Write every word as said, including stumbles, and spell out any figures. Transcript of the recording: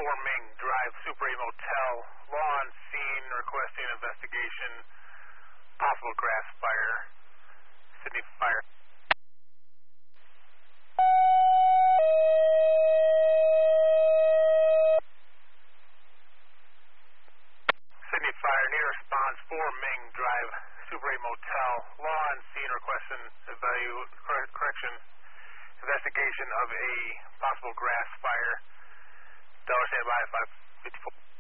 four Ming Drive, Super eight Motel. Law on scene, requesting investigation. Possible grass fire. Sydney Fire. Sydney Fire, near response, four Ming Drive, Super eight Motel. Law on scene, requesting value, correction, investigation of a possible grass fire. Dollar standby, five fifty-four.